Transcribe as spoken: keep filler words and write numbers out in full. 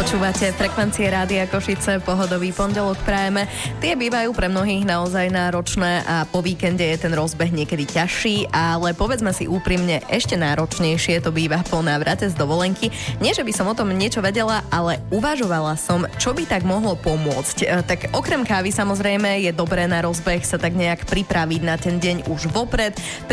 Počúvate frekvencie Rádia Košice, pohodový pondelok prajeme. Tie bývajú pre mnohých naozaj náročné a po víkende je ten rozbeh niekedy ťažší, ale povedzme si úprimne, ešte náročnejšie to býva po návrate z dovolenky. Nie, že by som o tom niečo vedela, ale uvažovala som, čo by tak mohlo pomôcť. Tak okrem kávy samozrejme je dobré na rozbeh sa tak nejak pripraviť na ten deň už vopred,